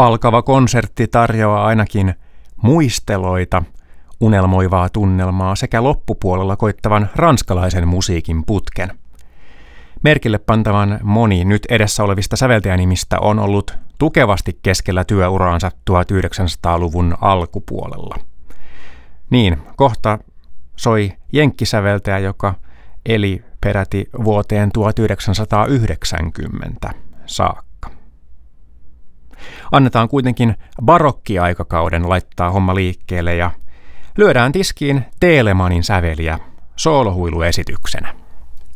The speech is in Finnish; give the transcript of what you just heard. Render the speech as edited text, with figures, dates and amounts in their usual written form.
Alkava konsertti tarjoaa ainakin muisteloita, unelmoivaa tunnelmaa sekä loppupuolella koittavan ranskalaisen musiikin putken. Merkille pantavan moni nyt edessä olevista säveltäjänimistä on ollut tukevasti keskellä työuraansa 1900-luvun alkupuolella. Niin, kohta soi jenkkisäveltäjä, joka eli peräti vuoteen 1990 saakka. Annetaan kuitenkin barokkiaikakauden laittaa homma liikkeelle ja lyödään tiskiin Telemanin säveliä soolohuiluesityksenä.